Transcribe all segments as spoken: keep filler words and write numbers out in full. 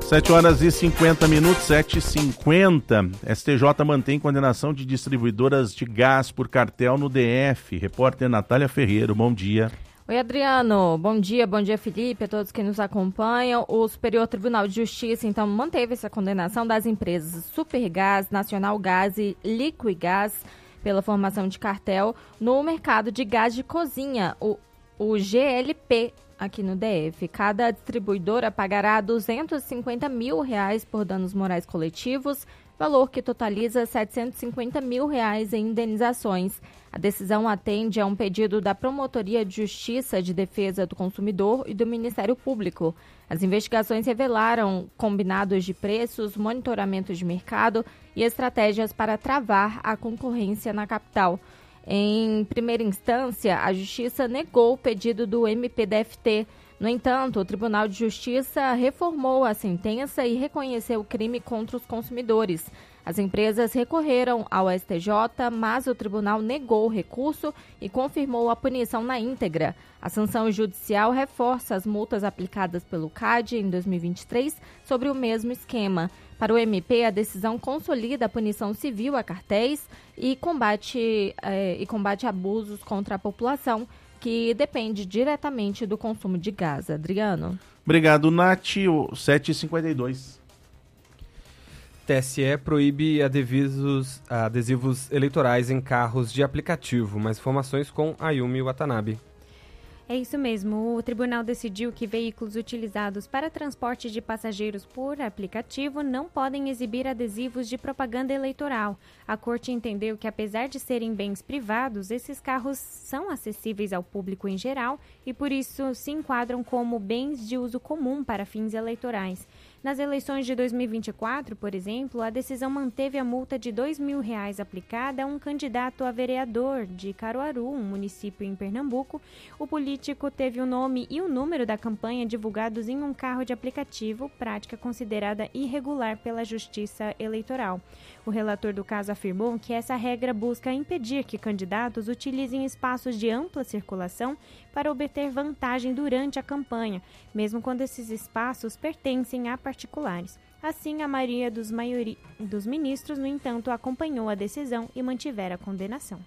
sete horas e cinquenta minutos, sete e cinquenta. S T J mantém condenação de distribuidoras de gás por cartel no D F. Repórter Natália Ferreira, bom dia. Oi, Adriano. Bom dia, bom dia, Felipe, a todos que nos acompanham. O Superior Tribunal de Justiça, então, manteve essa condenação das empresas Supergás, Nacional Gás e Liquigás pela formação de cartel no mercado de gás de cozinha, o, o G L P, aqui no D F. Cada distribuidora pagará duzentos e cinquenta mil reais por danos morais coletivos, valor que totaliza setecentos e cinquenta mil reais em indenizações. A decisão atende a um pedido da Promotoria de Justiça de Defesa do Consumidor e do Ministério Público. As investigações revelaram combinados de preços, monitoramento de mercado e estratégias para travar a concorrência na capital. Em primeira instância, a Justiça negou o pedido do M P D F T. No entanto, o Tribunal de Justiça reformou a sentença e reconheceu o crime contra os consumidores. As empresas recorreram ao S T J, mas o tribunal negou o recurso e confirmou a punição na íntegra. A sanção judicial reforça as multas aplicadas pelo C A D em dois mil e vinte e três sobre o mesmo esquema. Para o M P, a decisão consolida a punição civil a cartéis e combate, eh, e combate abusos contra a população, que depende diretamente do consumo de gás. Adriano. Obrigado, Nath. sete e cinquenta e dois. T S E proíbe adesivos, adesivos eleitorais em carros de aplicativo. Mais informações com Ayumi Watanabe. É isso mesmo. O tribunal decidiu que veículos utilizados para transporte de passageiros por aplicativo não podem exibir adesivos de propaganda eleitoral. A corte entendeu que, apesar de serem bens privados, esses carros são acessíveis ao público em geral e, por isso, se enquadram como bens de uso comum para fins eleitorais. Nas eleições de dois mil e vinte e quatro, por exemplo, a decisão manteve a multa de dois mil reais aplicada a um candidato a vereador de Caruaru, um município em Pernambuco. O político teve o nome e o número da campanha divulgados em um carro de aplicativo, prática considerada irregular pela Justiça Eleitoral. O relator do caso afirmou que essa regra busca impedir que candidatos utilizem espaços de ampla circulação para obter vantagem durante a campanha, mesmo quando esses espaços pertencem a particulares. Assim, a maioria dos, maiori... dos ministros, no entanto, acompanhou a decisão e mantiveram a condenação.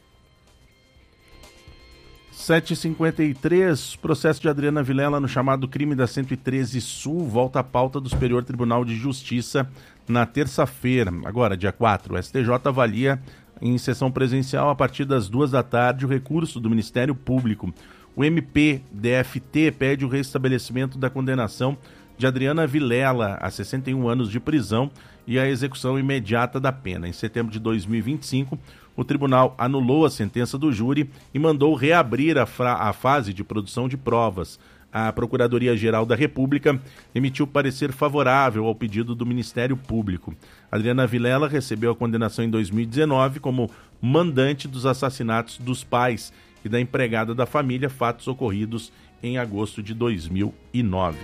sete e cinquenta e três, processo de Adriana Vilela no chamado crime da cento e treze Sul volta à pauta do Superior Tribunal de Justiça na terça-feira. Agora, dia quatro, o S T J avalia em sessão presencial a partir das duas da tarde o recurso do Ministério Público. O M P D F T pede o restabelecimento da condenação de Adriana Vilela a sessenta e um anos de prisão e a execução imediata da pena. Em setembro de dois mil e vinte e cinco, o tribunal anulou a sentença do júri e mandou reabrir a, fra- a fase de produção de provas. A Procuradoria-Geral da República emitiu parecer favorável ao pedido do Ministério Público. Adriana Vilela recebeu a condenação em dois mil e dezenove como mandante dos assassinatos dos pais e da empregada da família, fatos ocorridos em agosto de dois mil e nove.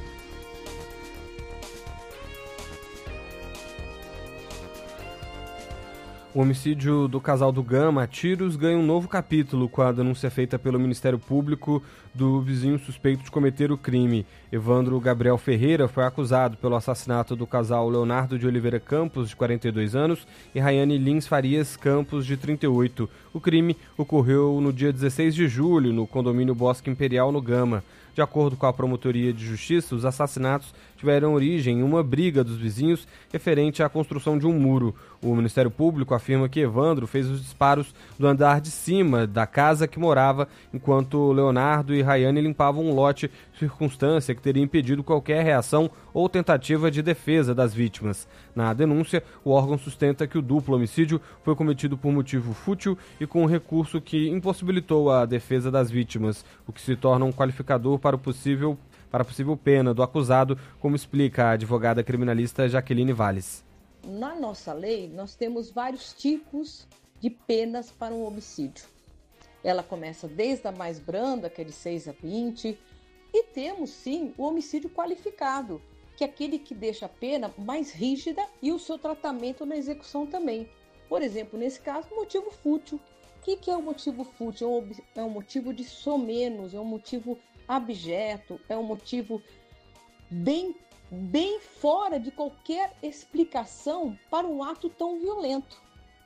O homicídio do casal do Gama a tiros ganha um novo capítulo com a denúncia feita pelo Ministério Público do vizinho suspeito de cometer o crime. Evandro Gabriel Ferreira foi acusado pelo assassinato do casal Leonardo de Oliveira Campos, de quarenta e dois anos, e Rayane Lins Farias Campos, de trinta e oito. O crime ocorreu no dia dezesseis de julho, no condomínio Bosque Imperial, no Gama. De acordo com a Promotoria de Justiça, os assassinatos tiveram origem em uma briga dos vizinhos referente à construção de um muro. O Ministério Público afirma que Evandro fez os disparos do andar de cima da casa que morava, enquanto Leonardo e Rayane limpavam um lote, circunstância que teria impedido qualquer reação ou tentativa de defesa das vítimas. Na denúncia, o órgão sustenta que o duplo homicídio foi cometido por motivo fútil e com um recurso que impossibilitou a defesa das vítimas, o que se torna um qualificador para o possível, para a possível pena do acusado, como explica a advogada criminalista Jaqueline Valles. Na nossa lei, nós temos vários tipos de penas para um homicídio. Ela começa desde a mais branda, que é de seis a vinte, e temos sim o homicídio qualificado, que é aquele que deixa a pena mais rígida e o seu tratamento na execução também. Por exemplo, nesse caso, motivo fútil. O que, que é o motivo fútil? É um motivo de somenos, é um motivo abjeto, é um motivo bem bem fora de qualquer explicação para um ato tão violento.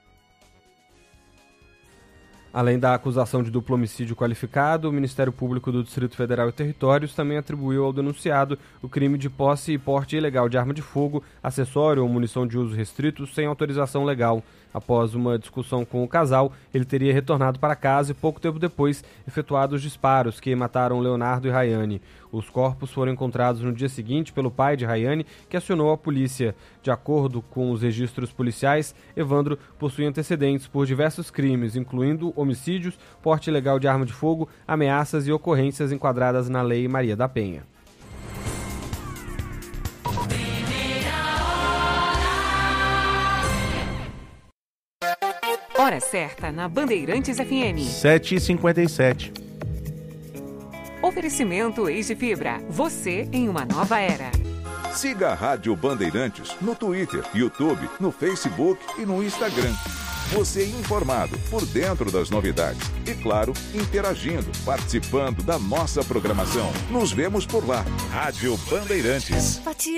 Além da acusação de duplo homicídio qualificado, o Ministério Público do Distrito Federal e Territórios também atribuiu ao denunciado o crime de posse e porte ilegal de arma de fogo, acessório ou munição de uso restrito sem autorização legal. Após uma discussão com o casal, ele teria retornado para casa e pouco tempo depois efetuado os disparos que mataram Leonardo e Rayane. Os corpos foram encontrados no dia seguinte pelo pai de Rayane, que acionou a polícia. De acordo com os registros policiais, Evandro possui antecedentes por diversos crimes, incluindo homicídios, porte ilegal de arma de fogo, ameaças e ocorrências enquadradas na Lei Maria da Penha. Hora certa na Bandeirantes F M. sete e cinquenta e sete. Oferecimento Eis de Fibra. Você em uma nova era. Siga a Rádio Bandeirantes no Twitter, YouTube, no Facebook e no Instagram. Você informado, por dentro das novidades. E, claro, interagindo, participando da nossa programação. Nos vemos por lá. Rádio Bandeirantes.